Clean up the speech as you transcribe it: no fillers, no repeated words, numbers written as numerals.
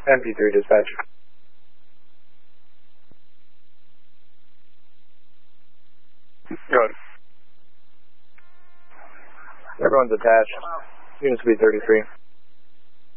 MP3 dispatch. Good. Everyone's attached. Unit speed 33.